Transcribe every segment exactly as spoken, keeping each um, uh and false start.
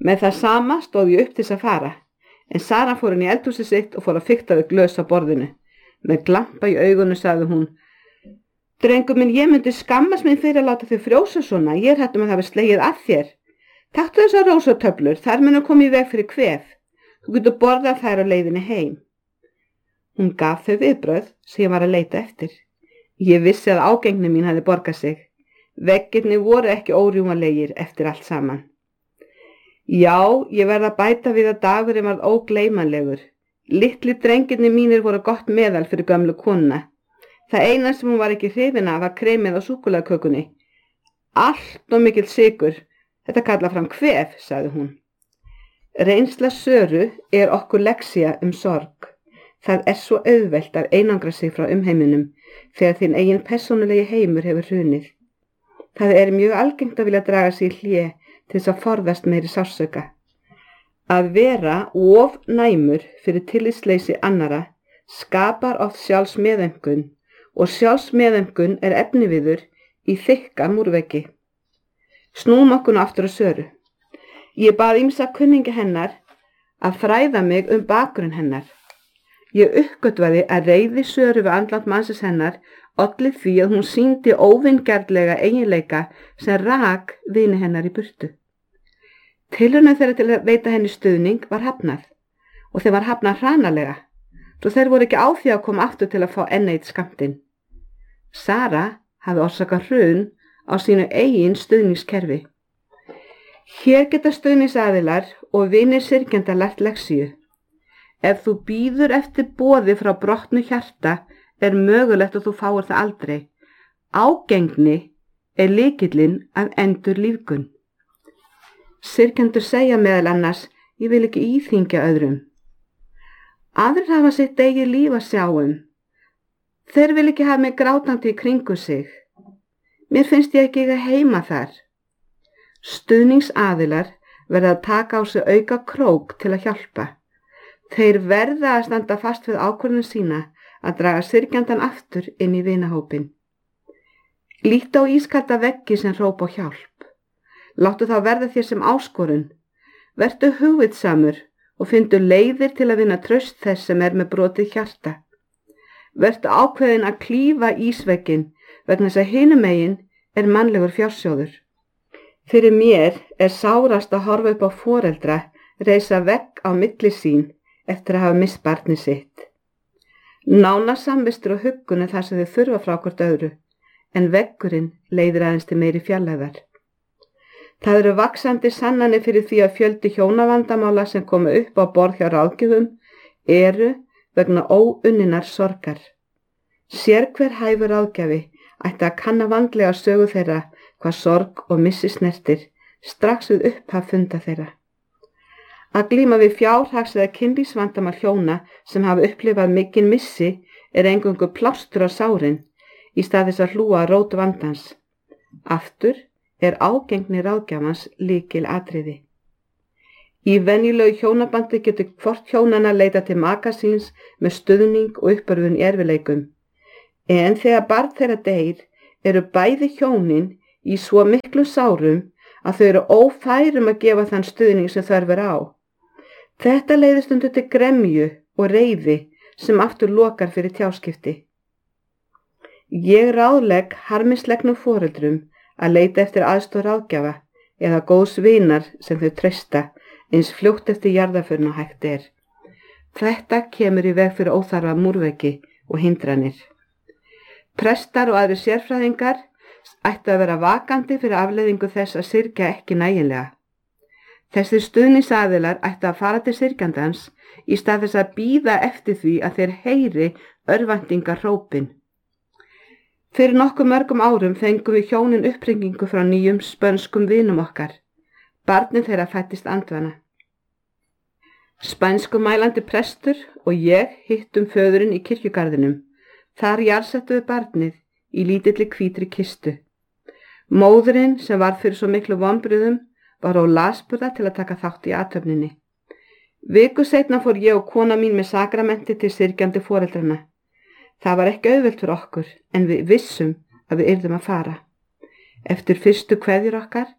Með það sama stóð ég upp til þess að fara, en Sara fór inn í eldhúsið sitt og fór að fikta við glös á borðinu. Með glampa í augunum sagði hún: Drengur minn, ég myndi skammast mín fyrir að láta þig frjósa svona, ég er hætt um að það hafi slegið að þér. Taktu þessar rósatöflur, þær munu koma í veg fyrir kvef. Þú getur borðað þær á leiðinni heim. Hún gaf þau viðbrögð sem ég var að leita eftir. Ég vissi að ágengni mín hafði borgað sig. Veggirnir voru ekki órjúmanlegir eftir allt saman. Já, ég verð að bæta við að dagurinn varð ógleymanlegur. Litli drengirnir mínir voru gott meðal fyrir gömlu konuna. Það eina sem hún var ekki hrifin af var kremið á súkkulaðikökunni. Allt og mikill sykur. Þetta kalla fram kvef, sagði hún. Reynsla Söru er okkur lexía um sorg. Það er svo auðvelt að einangra sig frá umheiminum þegar þinn eigin persónulegi heimur hefur hrunið. Það er mjög algengt að vilja draga sig í hlé til þess að forðast meiri sársauka. Að vera of næmur fyrir tillitsleysi annara skapar oft sjálfsmeðaumkun og sjálfsmeðaumkun er efniviður í þykka múrveggi. Snúum okkur aftur á Söru. Ég bað ýmsa kunningi hennar að fræða mig um bakgrunn hennar. Ég uppgötvaði að reiði Söru við andlát mannsins hennar olli því að hún sýndi óvingjarnlega eiginleika sem rak vini hennar í burtu. Tilraunir þeirra til að veita henni stuðning var hafnað og þeim var hafnað hranalega, svo þeir voru ekki á því að koma aftur til að fá enn eitt skammtinn. Sara hafði orsakað hrun á sínu eigin stuðningskerfi. Hér geta stuðningsaðilar og vinir syrgjenda lært lexíu. Ef þú bíður eftir boði frá brotnu hjarta er mögulegt að þú fáir það aldrei. Ágengni er lykillinn af endur lífgun. Syrgjendur segja meðal annars: ég vil ekki íþyngja öðrum. Aðrir hafa sitt eigið líf að sjá um. Þeir vil ekki hafa mig grátandi í kringu sig. Mér finnst ég ekki eiga heima þar. Stuðningsaðilar verða að taka á sig auka krók til að hjálpa. Þeir verða að standa fast við ákvörðun sína að draga syrgjandan aftur inn í vinahópin. Líttu á ískalda veggi sem hrópa á hjálp. Láttu þá verða þér sem áskorun. Vertu hugvitsamur og fyndu leiðir til að vinna traust þess sem er með brotið hjarta. Vertu ákveðin að klífa ísvegginn vegna þess að hinum megin er mannlegur fjársjóður. Fyrir mér er sárast að horfa upp á foreldra reisa vegg á milli sín eftir að hafa misst barnið sitt. Nána samvistur og huggun er það sem þau þurfa frá hvort öðru, en veggurinn leiðir aðeins til meiri fjarlægðar. Það eru vaxandi sannanir fyrir því að fjöldi hjónavandamála sem koma upp á borð hjá ráðgjöfum eru vegna óunninnar sorgar. Sérhver hæfur ráðgjafi ætti að kanna vandlega sögu þeirra hvað sorg og missi snertir strax við upphaf funda þeirra. Að glíma við fjárhags eða kynlífsvandamál hjóna sem hafa upplifað mikinn missi er eingöngu plástur á sárin í stað þess að hlúa að rót vandans. Aftur er ágengni ráðgjafans lykil atriði. Í venjulegu hjónabandi getur hvort hjónanna leita til maka síns með stuðning og uppörfun í erfiðleikum. En þegar barn þeirra deyr eru bæði hjónin í svo miklu sárum að þau eru ófærum að gefa þann stuðning sem þörf er á. Þetta leiðir stundum til gremju og reiði sem aftur lokar fyrir tjáskipti. Ég ráðlegg harmislegnum foreldrum að leita eftir aðstoð ráðgjafa eða góðs vinar sem þau treysta eins fljótt eftir jarðarförina hægt er. Þetta kemur í veg fyrir óþarfa múrveggi og hindranir. Prestar og aðrir sérfræðingar ættu að vera vakandi fyrir afleiðingu þess að syrgja ekki nægilega. Þessir stuðningsaðilar ættu að fara til syrgjandans í stað þess að bíða eftir því að þeir heyri örvæntingar hrópin. Fyrir nokkuð mörgum árum fengum við hjónin uppringingu frá nýjum spönskum vinum okkar. Barnið þeirra fættist andvana. Spænskumælandi prestur og ég hittum föðurinn í kirkjugarðinum. Þar jarðsettu við barnið í lítilli hvítri kistu. Móðurinn sem varð fyrir svo miklu vonbrigðum var á lasburða til að taka þátt í athöfninni. Viku seinna fór ég og kona mín með sakramenti til syrgjandi foreldrana. Það var ekki auðvelt fyrir okkur en við vissum að við yrðum að fara. Eftir fyrstu kveðjur okkar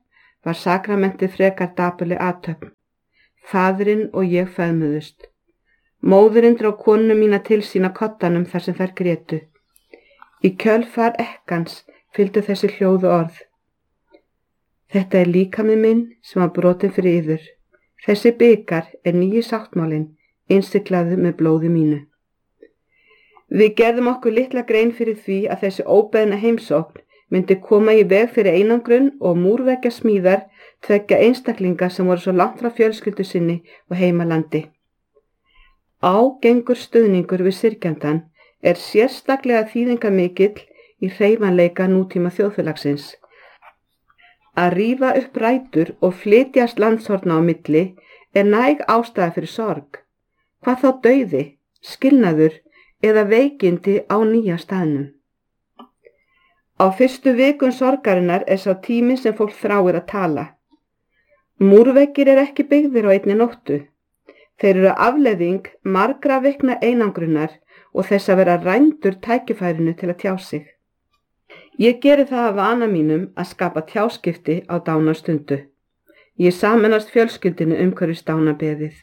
var sakramentið frekar dapurleg athöfn. Faðirinn og ég feðmuðust. Móðirinn dró konu mína til sín á koddanum þar sem þær grétu. Í kjölfar ekkans fylgdu þessi hljóðu orð. Þetta er líkami minn sem var brotinn fyrir yður. Þessi bikar er nýji sáttmálinn, innsiglaður með blóði mínu. Við gerðum okkur litla grein fyrir því að þessi óbeðna heimsókn myndi koma í veg fyrir einangrun og múrveggja smíðar tveggja einstaklinga sem voru svo langt frá fjölskyldu sinni og heimalandi. Ágengur stuðningur við syrgjandann er sérstaklega þýðingarmikill í hreyfanleika nútíma þjóðfélagsins. Að rífa upp rætur og flytjast landshorna á milli er næg ástæða fyrir sorg. Hvað þá dauði, skilnaður eða veikindi á nýja staðnum. Á fyrstu vikum sorgarinnar er sá tími sem fólk þráir að tala. Múrveggir er ekki byggðir á einni nóttu. Þeir eru afleiðing margra vikna einangrunar og þess að vera rændur tækifærinu til að tjá sig. Ég geri það að vana mínum að skapa tjáskipti á dánarstundu. Ég sameinast fjölskyldinu umhverfis dánabeðið.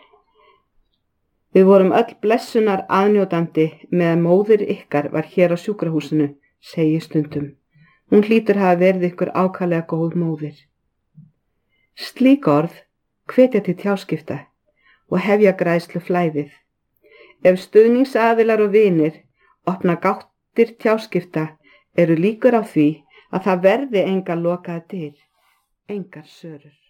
Við vorum öll blessunar aðnjótandi með að móðir ykkar var hér á sjúkrahúsinu, segi stundum. Hún hlýtur hafa verið ykkur ákaflega góð móðir. Slík orð hvetja til tjáskipta og hefja græðslu flæðið. Ef stuðningsaðilar og vinir opna gáttir tjáskipta eru líkur á því að það verði engar lokaðar dyr, engar sörur.